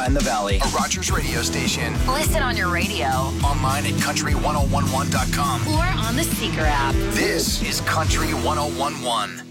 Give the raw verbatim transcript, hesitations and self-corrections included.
and the Valley. A Rogers radio station. Listen on your radio. Online at country ten eleven dot com. Or on the Seeker app. This is Country ten eleven.